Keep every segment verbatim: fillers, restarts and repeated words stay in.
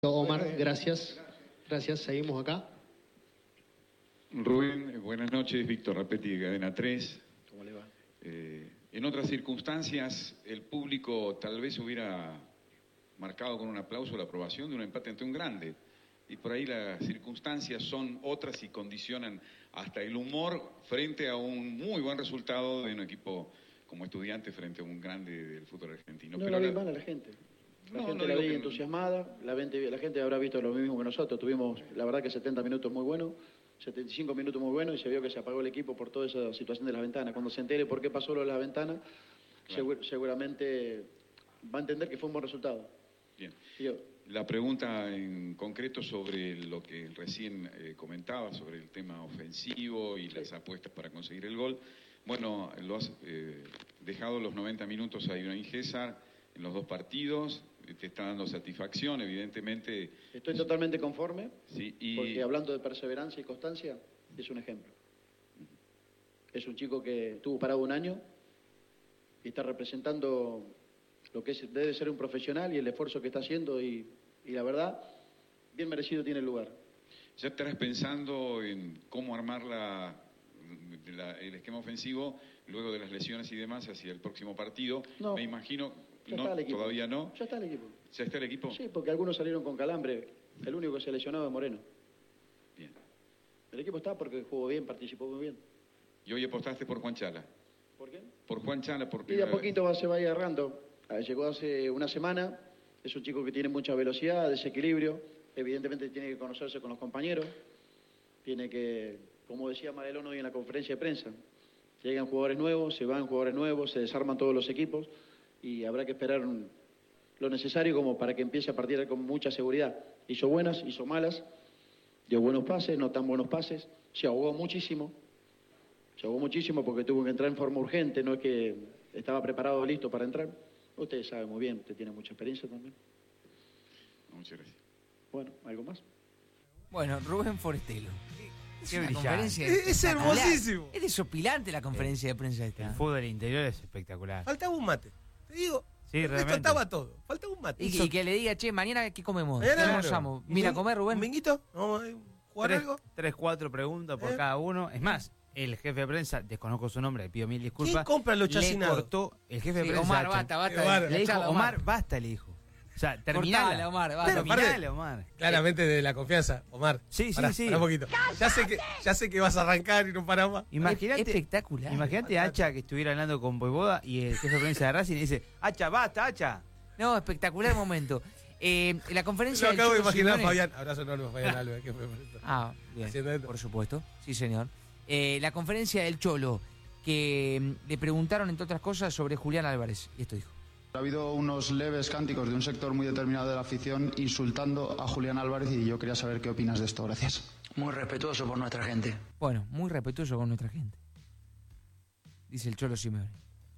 Omar, gracias. Gracias, seguimos acá. Rubén, buenas noches. Víctor Rapetti de Cadena tres. ¿Cómo le va? Eh, en otras circunstancias, el público tal vez hubiera marcado con un aplauso la aprobación de un empate ante un grande. Y por ahí las circunstancias son otras y condicionan hasta el humor frente a un muy buen resultado de un equipo como Estudiantes frente a un grande del fútbol argentino. No Pero la vi la... mal a la gente. La No, gente no la digo vi que- entusiasmada, la gente, la gente habrá visto lo mismo que nosotros. Tuvimos, la verdad, que setenta minutos muy buenos, setenta y cinco minutos muy buenos, y se vio que se apagó el equipo por toda esa situación de las ventanas. Cuando se entere por qué pasó lo de las ventanas, Claro. segur- seguramente va a entender que fue un buen resultado. Bien. Y yo, La pregunta en concreto sobre lo que recién eh, comentaba, sobre el tema ofensivo y las apuestas para conseguir el gol. Bueno, lo has eh, dejado los noventa minutos a Ibrahim César en los dos partidos, eh, te está dando satisfacción, evidentemente. estoy totalmente conforme, Sí, y porque hablando de perseverancia y constancia, es un ejemplo. Es un chico que estuvo parado un año y está representando lo que es, debe ser un profesional y el esfuerzo que está haciendo, y, y la verdad, bien merecido tiene el lugar. ya estarás pensando en cómo armar la, la- el esquema ofensivo luego de las lesiones y demás hacia el próximo partido. No. Me imagino, Ya no, está el equipo. todavía no. Ya está el equipo. ¿Ya está el equipo? Sí, porque algunos salieron con calambre. El único que se lesionaba es Moreno. Bien. El equipo está porque jugó bien, participó muy bien. Y hoy apostaste por Juan Chala. ¿Por qué? Por Juan Chala, por Y de primera a vez. poquito va, se va a ir agarrando. Ah, Llegó hace una semana. Es un chico que tiene mucha velocidad, desequilibrio. Evidentemente tiene que conocerse con los compañeros. Tiene que, como decía Marelón hoy en la conferencia de prensa, llegan jugadores nuevos, se van jugadores nuevos, se desarman todos los equipos y habrá que esperar un- lo necesario como para que empiece a partir con mucha seguridad. Hizo buenas, hizo malas, dio buenos pases, no tan buenos pases, se ahogó muchísimo, se ahogó muchísimo porque tuvo que entrar en forma urgente, no es que estaba preparado, listo para entrar. Usted sabe muy bien, usted tiene mucha experiencia también. Muchas gracias. Bueno, ¿algo más? Bueno, Rubén Forestelo. Es Qué una brillante. conferencia Es- es espectacular. hermosísimo. Es desopilante la conferencia de prensa esta. El fútbol interior es espectacular. Faltaba un mate. Te digo, Sí, esto realmente. estaba todo. Faltaba un mate. Y, que- y que le diga, che, mañana qué comemos, Mañana, ¿qué claro. almorzamos? ¿Un Mira, a min- comer, ¿Un Rubén. minguito? ¿Vamos a jugar Tres, algo? tres, cuatro preguntas por ¿Eh? cada uno. Es más, el jefe de prensa, desconozco su nombre, le pido mil disculpas. ¿Quién compra los le chacinados? cortó el jefe de Sí, prensa. Omar, Cha- basta, basta. Qué bárbaro. Le dijo, Echala, Omar, basta, le dijo. O sea, terminala. Cortala, Omar, basta. Terminala, Omar. Claramente de la confianza, Omar. Sí, sí, Pará, sí. pará un poquito. Ya sé, que, ya sé que vas a arrancar y no parás más. Imagínate, Espectacular. imagínate a Hacha que estuviera hablando con Boivoda y el jefe de prensa de Racing y dice, Hacha, basta, Hacha. No, espectacular momento. Eh, la conferencia Lo del acabo de Cholo imaginar a Simeone- Fabián. Abrazo enorme a Fabián Alves. Que fue por esto. Ah, bien, Haciendo esto. por supuesto. Sí, señor. Eh, la conferencia del Cholo, que mm, le preguntaron, entre otras cosas, sobre Julián Álvarez. Y esto dijo. Ha habido unos leves cánticos de un sector muy determinado de la afición insultando a Julián Álvarez y yo quería saber qué opinas de esto. Gracias. Muy respetuoso por nuestra gente. Bueno, muy respetuoso con nuestra gente. Dice el Cholo Simeone.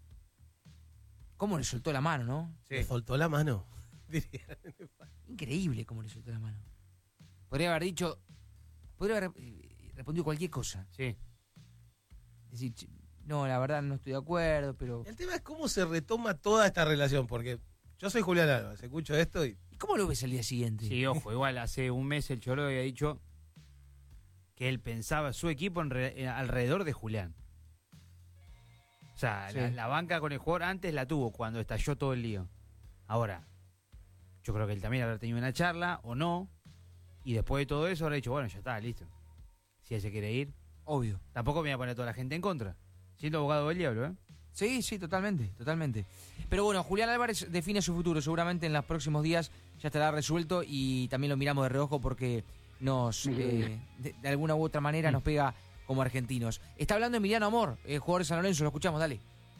¿Cómo le soltó la mano, no? Le soltó la mano. Diría. Increíble cómo le soltó la mano. Podría haber dicho... Podría haber eh, respondido cualquier cosa. Sí. Decir, "Che, no, la verdad no estoy de acuerdo, pero... El tema es cómo se retoma toda esta relación, porque yo soy Julián Álvarez, escucho esto y... ¿Y cómo lo ves al día siguiente? Sí, ojo, igual hace un mes el Cholo había dicho que él pensaba su equipo en re- en- alrededor de Julián. O sea, Sí. la, la banca con el jugador antes la tuvo cuando estalló todo el lío. Ahora, yo creo que él también habrá tenido una charla o no. Y después de todo eso habrá dicho, bueno, ya está, listo. Si él se quiere ir, Obvio. tampoco me voy a poner a toda la gente en contra. Siendo abogado del diablo, ¿eh? Sí, sí, totalmente, totalmente. Pero bueno, Julián Álvarez define su futuro. Seguramente en los próximos días ya estará resuelto y también lo miramos de reojo porque nos, eh, de, de alguna u otra manera, nos pega como argentinos. Está hablando Emiliano Amor, eh, jugador de San Lorenzo, lo escuchamos, dale.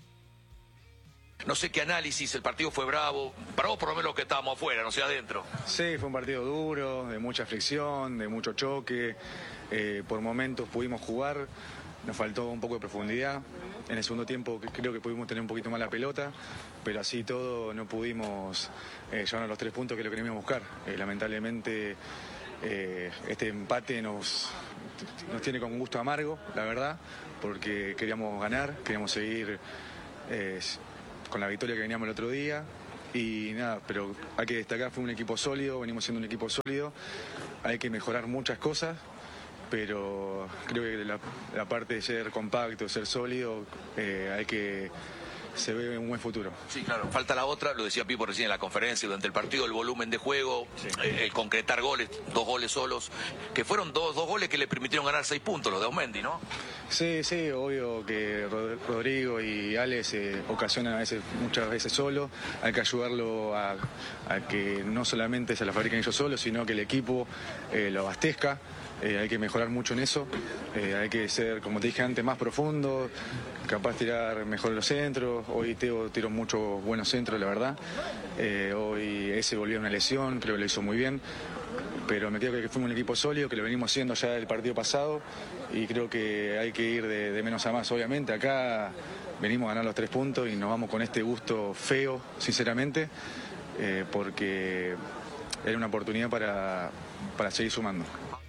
No sé qué análisis, el partido fue bravo. Para vos por lo menos los que estábamos afuera, no sé adentro. Sí, fue un partido duro, de mucha fricción, de mucho choque. Eh, por momentos pudimos jugar, nos faltó un poco de profundidad. En el segundo tiempo creo que pudimos tener un poquito más la pelota, pero así todo no pudimos eh, llevarnos los tres puntos que es lo que queríamos buscar. Eh, lamentablemente eh, este empate nos, nos tiene con un gusto amargo, la verdad, porque queríamos ganar, queríamos seguir... Eh, con la victoria que veníamos el otro día Y nada, pero hay que destacar, fue un equipo sólido, venimos siendo un equipo sólido, hay que mejorar muchas cosas, pero creo que la, la parte de ser compacto, ser sólido, eh, hay que... se ve un buen futuro. Sí, claro. Falta la otra, lo decía Pipo recién en la conferencia, durante el partido, el volumen de juego, sí. eh, el concretar goles, dos goles solos, que fueron dos, dos goles que le permitieron ganar seis puntos, los de Aumendi, ¿no? Sí, sí, obvio que Rodrigo y Ale se ocasionan a veces, muchas veces solo, hay que ayudarlo a, a que no solamente se la fabriquen ellos solos, sino que el equipo eh, lo abastezca. Eh, hay que mejorar mucho en eso, eh, hay que ser, como te dije antes, más profundo, capaz de tirar mejor los centros. Hoy Teo tiró muchos buenos centros, la verdad. Eh, hoy ese volvió a una lesión, creo que lo hizo muy bien, pero me quedo que fuimos un equipo sólido, que lo venimos haciendo ya el partido pasado, y creo que hay que ir de, de menos a más. Obviamente acá venimos a ganar los tres puntos y nos vamos con este gusto feo, sinceramente, eh, porque era una oportunidad para, para seguir sumando.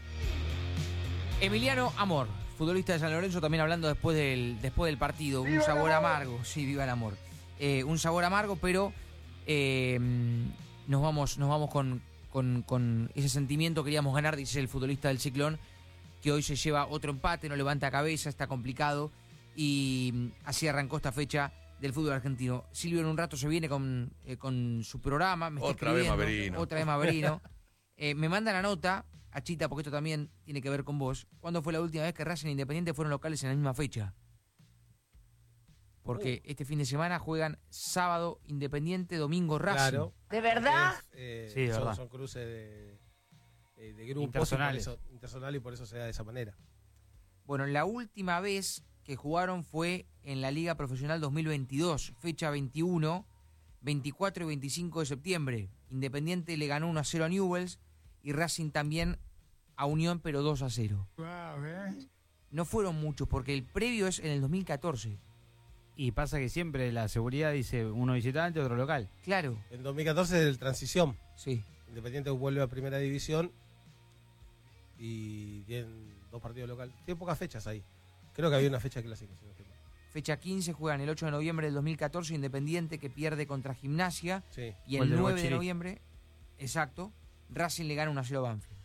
Emiliano Amor, futbolista de San Lorenzo, también hablando después del, después del partido. Un sabor amargo, sí, viva el amor. Eh, un sabor amargo, pero eh, nos vamos, nos vamos con, con, con ese sentimiento. Queríamos ganar, dice el futbolista del Ciclón, que hoy se lleva otro empate, no levanta cabeza, está complicado. Y así arrancó esta fecha del fútbol argentino. Silvio en un rato se viene con, eh, con su programa. Me está otra vez Maverino. Otra vez Maverino. eh, me manda la nota... Achita, porque esto también tiene que ver con vos. ¿Cuándo fue la última vez que Racing e Independiente fueron locales en la misma fecha? Porque uh. este fin de semana juegan sábado Independiente, domingo Racing. Claro. ¿De verdad? Es, eh, sí, de son, verdad. Son cruces de, de, de grupos Intersonales. Y por eso, intersonal y por eso se da de esa manera. Bueno, la última vez que jugaron fue en la Liga Profesional dos mil veintidós, fecha veintiuno, veinticuatro y veinticinco de septiembre. Independiente le ganó uno a cero a Newell's y Racing también a Unión, pero dos a cero. Wow, ¿eh? No fueron muchos, porque el previo es en el dos mil catorce. Y pasa que siempre la seguridad dice uno visitante, otro local. Claro. En dos mil catorce es el transición. Sí. Independiente vuelve a primera división y tienen dos partidos locales. Tiene pocas fechas ahí. Creo que había una fecha clásica. Si no estoy mal. Fecha quince, juegan el ocho de noviembre del dos mil catorce, Independiente que pierde contra Gimnasia. Sí. Y el nueve de noviembre, exacto, Racing le gana uno a cero a Banfield.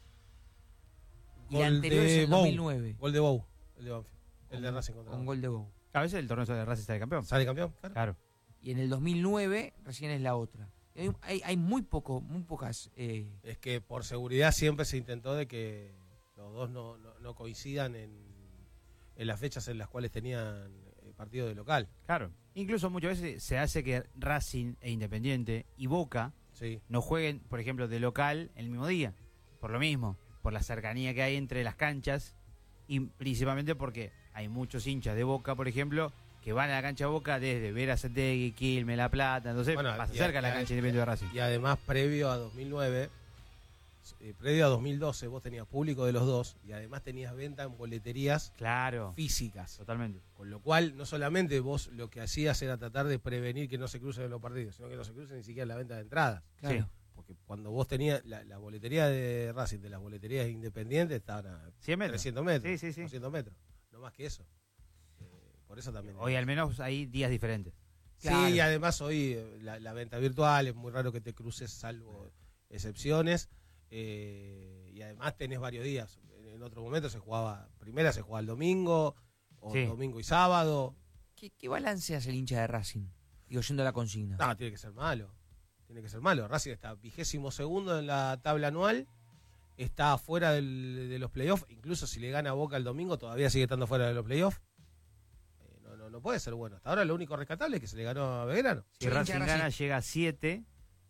Y Gol la anterior es el Bou. dos mil nueve. Gol de Bou, el de Banfield. El Con, de Racing contra con gol de Bou. A veces el torneo de Racing sale campeón. ¿Sale campeón? Claro. Claro. Y en el dos mil nueve recién es la otra. Hay, hay, hay muy poco, muy pocas... Eh... Es que por seguridad siempre se intentó de que los dos no, no, no coincidan en, en las fechas en las cuales tenían el partido de local. Claro. Incluso muchas veces se hace que Racing e Independiente y Boca sí. no jueguen, por ejemplo, de local el mismo día. Por lo mismo, por la cercanía que hay entre las canchas y principalmente porque hay muchos hinchas de Boca, por ejemplo, que van a la cancha de Boca desde Verazategui, Quilmes, La Plata, entonces bueno, más y, cerca a la y, cancha Independiente de Racing. Y además, previo a dos mil nueve, eh, previo a dos mil doce, vos tenías público de los dos y además tenías venta en boleterías claro, físicas. Totalmente. Con lo cual, no solamente vos lo que hacías era tratar de prevenir que no se crucen los partidos, sino que no se crucen ni siquiera la venta de entradas. Claro. Sí. Porque cuando vos tenías la, la boletería de Racing, de las boleterías independientes, estaban a cien metros. trescientos metros, sí, sí, sí. doscientos metros, no más que eso. Eh, por eso también. Hoy al menos hay días diferentes. Sí, Claro. y además hoy eh, la, la venta virtual es muy raro que te cruces, salvo excepciones. Eh, y además tenés varios días. En, en otro momento se jugaba, primera se jugaba el domingo, o Sí. domingo y sábado. ¿Qué, ¿Qué balance hace el hincha de Racing? Digo, yendo a la consigna. No, tiene que ser malo. Tiene que ser malo. Racing está vigésimo segundo en la tabla anual. Está fuera del, de los playoffs. Incluso si le gana a Boca el domingo, todavía sigue estando fuera de los playoffs. Eh, no, no, no puede ser bueno. Hasta ahora lo único rescatable es que se le ganó a Belgrano. Si Sí, Racing hincha de gana, Racing. llega a siete.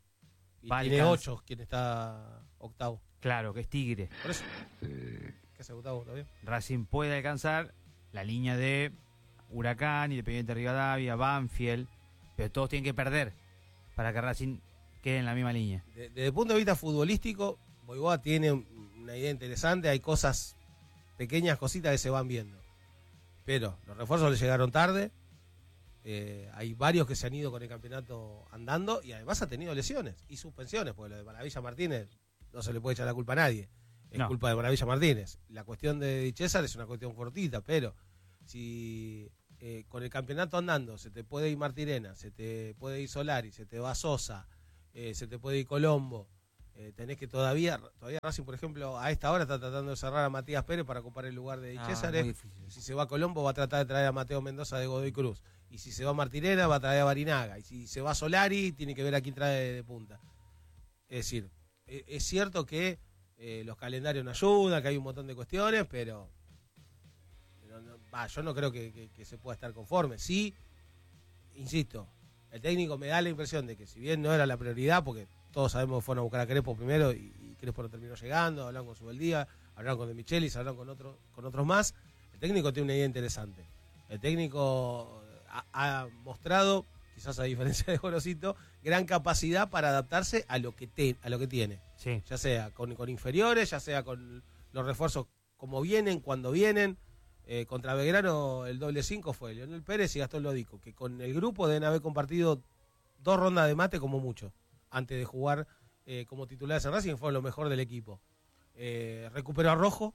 Y Va, tiene alcanza. ocho, quien está octavo. Claro, que es Tigre. Por eso. ¿Qué hace octavo? ¿Está bien? Racing puede alcanzar la línea de Huracán, Independiente Rivadavia, Banfield, pero todos tienen que perder para que Racing quede en la misma línea. De- desde el punto de vista futbolístico, Boivoda tiene una idea interesante. Hay cosas, pequeñas cositas que se van viendo. Pero los refuerzos le llegaron tarde. Eh, hay varios que se han ido con el campeonato andando y además ha tenido lesiones y suspensiones, porque lo de Maravilla Martínez no se le puede echar la culpa a nadie. Es No. culpa de Maravilla Martínez. La cuestión de Di César es una cuestión cortita, pero si eh, con el campeonato andando se te puede ir Martirena, se te puede ir Solari, se te va Sosa, eh, se te puede ir Colombo, eh, tenés que todavía, todavía Racing, por ejemplo, a esta hora está tratando de cerrar a Matías Pérez para ocupar el lugar de Di Ah, César. muy difícil. Si se va a Colombo va a tratar de traer a Mateo Mendoza de Godoy Cruz. Y si se va a Martirena va a traer a Barinaga. Y si se va a Solari tiene que ver a quién trae de, de punta. Es decir, es, es cierto que eh, los calendarios no ayudan, que hay un montón de cuestiones, pero, pero no, bah, yo no creo que, que, que se pueda estar conforme. Sí, insisto, el técnico me da la impresión de que si bien no era la prioridad, porque todos sabemos que fueron a buscar a Crespo primero y, y Crespo no terminó llegando, hablaron con Subeldía, hablaron con De Michelis, hablaron con, otro, con otros más, el técnico tiene una idea interesante. El técnico ha, ha mostrado, quizás a diferencia de Gorosito, gran capacidad para adaptarse a lo que, te, a lo que tiene. Sí. Ya sea con, con inferiores, ya sea con los refuerzos como vienen, cuando vienen. Eh, contra Belgrano el doble cinco fue Leonel Pérez y Gastón Lodico, que con el grupo deben haber compartido dos rondas de mate como mucho, antes de jugar eh, como titulares en Racing, fue lo mejor del equipo. Eh, recuperó a Rojo,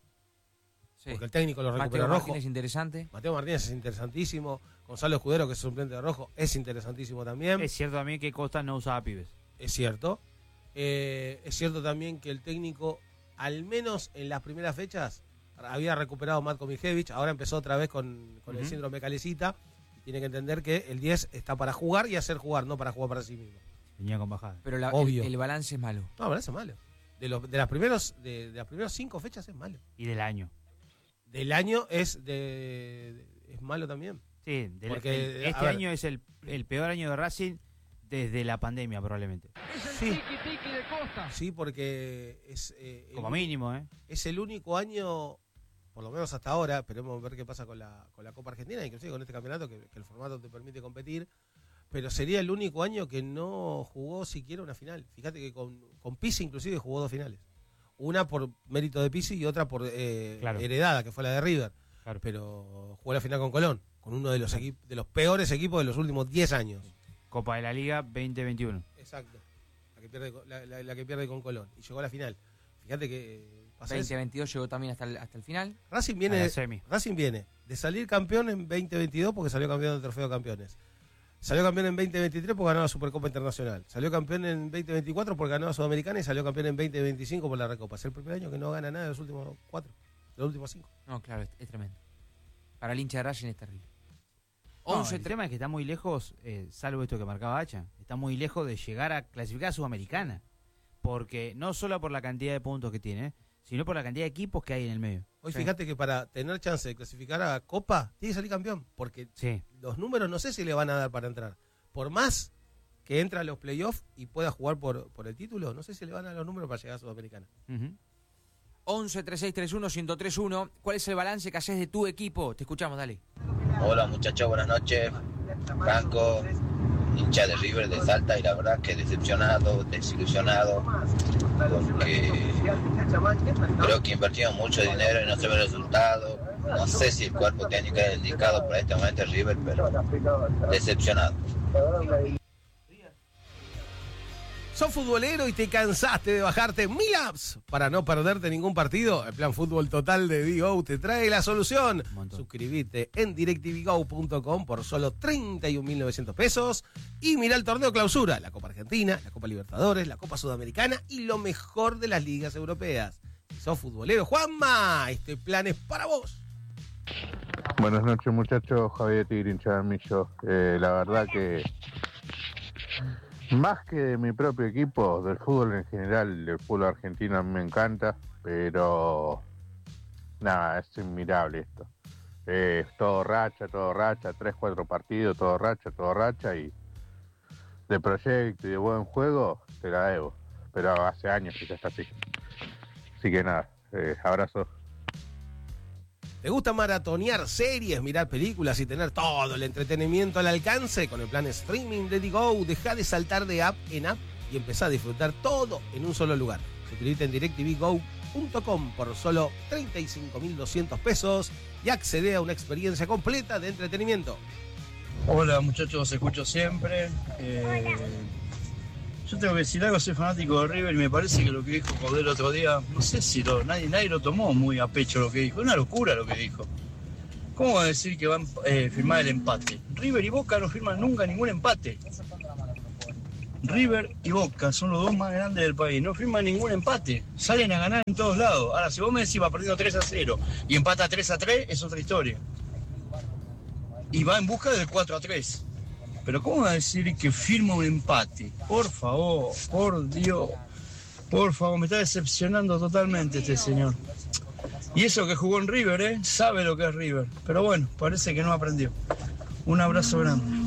sí, porque el técnico lo recuperó a Rojo. Mateo Martínez es interesante. Mateo Martínez es interesantísimo. Gonzalo Escudero, que es suplente de Rojo, es interesantísimo también. Es cierto también que Costa no usaba pibes. Es cierto. Eh, es cierto también que el técnico, al menos en las primeras fechas, había recuperado a Matko Mijevich, ahora empezó otra vez con, con uh-huh. el síndrome Calecita. Tiene que entender que el diez está para jugar y hacer jugar, no para jugar para sí mismo. Venía con bajada. Pero la, Obvio. El, el balance es malo. No, el balance es malo. De, los, de, las primeros, de, de las primeras cinco fechas es malo. Y del año. Del año es de, de es malo también. Sí, del, porque el, este año es el, el peor año de Racing desde la pandemia probablemente. Sí, de Costa. Sí, porque es... Eh, Como el, mínimo, ¿eh? Es el único año, por lo menos hasta ahora, esperemos ver qué pasa con la, con la Copa Argentina, inclusive con este campeonato, que, que el formato te permite competir, pero sería el único año que no jugó siquiera una final. Fíjate que con, con Pizzi inclusive jugó dos finales. Una por mérito de Pizzi y otra por eh, claro. heredada, que fue la de River. Claro. Pero jugó la final con Colón, con uno de los, equip- de los peores equipos de los últimos diez años. Copa de la Liga veinte veintiuno. Exacto, la que pierde, la, la, la que pierde con Colón. Y llegó a la final. Fíjate que... veinte veintidós llegó también hasta el, hasta el final. Racing viene, de, Racing viene de salir campeón en veinte veintidós porque salió campeón del Trofeo de Campeones. Salió campeón en veinte veintitrés porque ganó la Supercopa Internacional. Salió campeón en veinte veinticuatro porque ganó la Sudamericana y salió campeón en veinte veinticinco por la Recopa. Es el primer año que no gana nada de los últimos cuatro, de los últimos cinco. No, claro, es, es tremendo. Para el hincha de Racing es terrible. No, once, el tema es que está muy lejos, eh, salvo esto que marcaba Hacha, está muy lejos de llegar a clasificar a Sudamericana. Porque no solo por la cantidad de puntos que tiene, sino por la cantidad de equipos que hay en el medio. Hoy sí. Fíjate que para tener chance de clasificar a Copa, tiene que salir campeón, porque sí. los números no sé si le van a dar para entrar. Por más que entre a los playoffs y pueda jugar por, por el título, no sé si le van a dar los números para llegar a Sudamericana. Uh-huh. once, treinta y seis, treinta y uno, ciento tres uno. ¿Cuál es el balance que haces de tu equipo? Te escuchamos, dale. Hola muchachos, buenas noches. Franco, hincha de River de Salta, y la verdad que decepcionado, desilusionado, porque creo que invertimos mucho dinero y no se ve el resultado. No sé si el cuerpo técnico es indicado para este momento River, pero decepcionado. ¿Sos futbolero y te cansaste de bajarte mil apps para no perderte ningún partido? El plan Fútbol Total de Digo te trae la solución. Suscríbete en directv go punto com por solo treinta y un mil novecientos pesos y mira el torneo clausura, la Copa Argentina, la Copa Libertadores, la Copa Sudamericana y lo mejor de las ligas europeas. Si sos futbolero, Juanma, este plan es para vos. Buenas noches muchachos, Javier Tigrin Charmillo. Eh, la verdad que más que de mi propio equipo, del fútbol en general, el fútbol argentino a mí me encanta, pero nada, es inmirable esto. Eh, todo racha, todo racha, tres, cuatro partidos, todo racha, todo racha, y de proyecto y de buen juego te la debo, pero hace años que ya está así. Así que nada, eh, abrazo. ¿Te gusta maratonear series, mirar películas y tener todo el entretenimiento al alcance? Con el plan streaming de Digo, deja de saltar de app en app y empezá a disfrutar todo en un solo lugar. Suscríbete en directv go punto com por solo treinta y cinco mil doscientos pesos y accede a una experiencia completa de entretenimiento. Hola muchachos, os escucho siempre. Eh, yo tengo que decir algo, soy fanático de River y me parece que lo que dijo Joder el otro día, no sé si lo, nadie, nadie lo tomó muy a pecho lo que dijo, una locura lo que dijo. ¿Cómo va a decir que van a eh, firmar el empate? River y Boca no firman nunca ningún empate. River y Boca son los dos más grandes del país. No firman ningún empate. Salen a ganar en todos lados. Ahora, si vos me decís va perdiendo tres a cero y empata tres a tres, es otra historia. Y va en busca del cuatro a tres. Pero ¿cómo va a decir que firma un empate? Por favor, por Dios. Por favor, me está decepcionando totalmente este señor. Y eso que jugó en River, ¿eh? Sabe lo que es River. Pero bueno, parece que no aprendió. Un abrazo grande.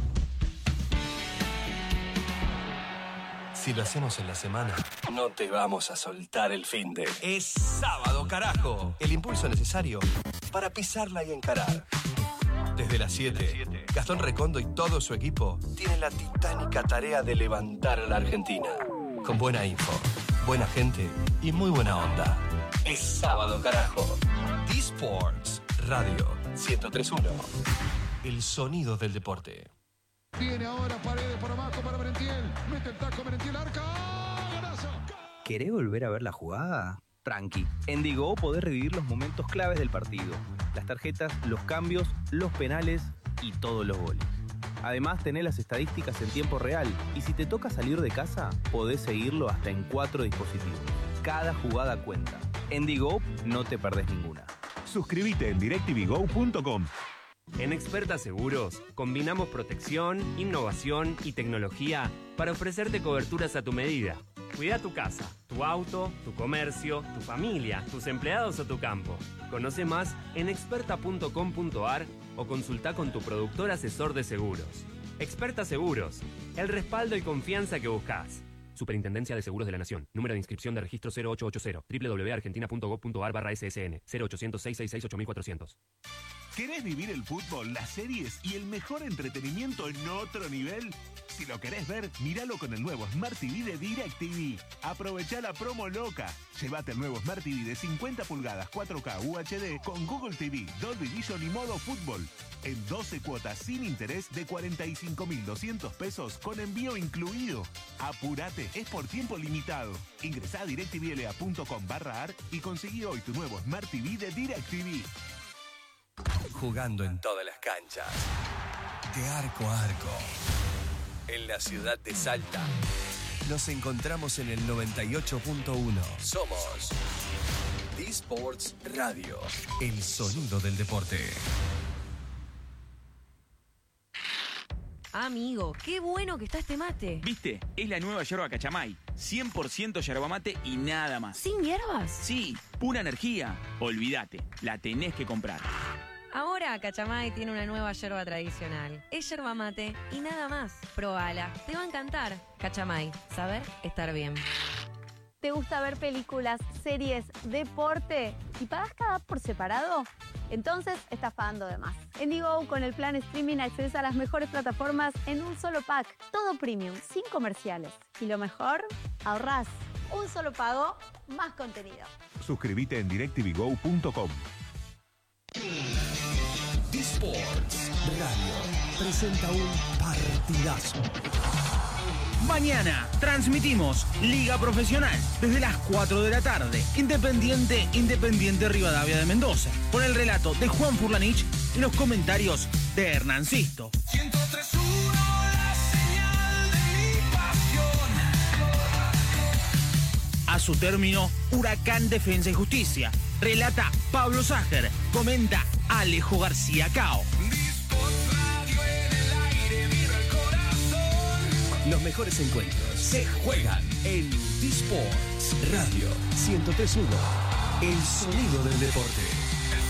Si lo hacemos en la semana, no te vamos a soltar el finde. Es sábado, carajo. El impulso necesario para pisarla y encarar. Desde las siete, Gastón Recondo y todo su equipo tienen la titánica tarea de levantar a la Argentina. Con buena info, buena gente y muy buena onda. Es sábado, carajo. D-Sports Radio ciento tres punto uno. El sonido del deporte. Viene ahora Paredes por abajo para Merentiel. Mete el taco Merentiel, arca. ¡Golazo! ¿Querés volver a ver la jugada? Tranqui. En Digo podés revivir los momentos claves del partido. Las tarjetas, los cambios, los penales y todos los goles. Además, tenés las estadísticas en tiempo real. Y si te toca salir de casa, podés seguirlo hasta en cuatro dispositivos. Cada jugada cuenta. En Digo no te perdés ninguna. Suscríbete en directv go punto com. En Experta Seguros, combinamos protección, innovación y tecnología para ofrecerte coberturas a tu medida. Cuida tu casa, tu auto, tu comercio, tu familia, tus empleados o tu campo. Conoce más en experta punto com punto a r o consulta con tu productor asesor de seguros. Experta Seguros, el respaldo y confianza que buscas. Superintendencia de Seguros de la Nación. Número de inscripción de registro cero ocho ocho cero. doble u doble u doble u punto argentina punto gov punto a r barra S S N. cero ochocientos, seiscientos sesenta y seis, ocho mil cuatrocientos. ¿Querés vivir el fútbol, las series y el mejor entretenimiento en otro nivel? Si lo querés ver, míralo con el nuevo Smart T V de DirecTV. Aprovechá la promo loca. Llévate el nuevo Smart T V de cincuenta pulgadas cuatro K U H D con Google T V, Dolby Vision y modo fútbol. En doce cuotas sin interés de cuarenta y cinco mil doscientos pesos con envío incluido. Apúrate, es por tiempo limitado. Ingresá a directvla punto com barra ar y conseguí hoy tu nuevo Smart T V de DirecTV. Jugando en todas las canchas. De arco a arco. En la ciudad de Salta. Nos encontramos en el noventa y ocho punto uno. Somos D-Sports Radio. El sonido del deporte. Amigo, qué bueno que está este mate. ¿Viste? Es la nueva yerba Cachamay. cien por ciento yerba mate y nada más. ¿Sin hierbas? Sí, pura energía. Olvídate, la tenés que comprar. Ahora Cachamay tiene una nueva yerba tradicional. Es yerba mate y nada más. Probala, te va a encantar. Cachamay, saber estar bien. ¿Te gusta ver películas, series, deporte y pagas cada app por separado? Entonces estás pagando de más. En Digo, con el plan streaming accedes a las mejores plataformas en un solo pack. Todo premium, sin comerciales. Y lo mejor, ahorrás. Un solo pago, más contenido. Suscríbete en directv go punto com. D-Sports Radio presenta un partidazo. Mañana transmitimos Liga Profesional desde las cuatro de la tarde. Independiente, Independiente Rivadavia de Mendoza. Con el relato de Juan Furlanich y los comentarios de Hernán Sisto. ciento tres punto uno, la señal de mi pasión. A su término, Huracán Defensa y Justicia. Relata Pablo Ságer. Comenta Alejo García Cao. Los mejores encuentros se juegan en D-Sports Radio ciento tres punto uno. El sonido del deporte.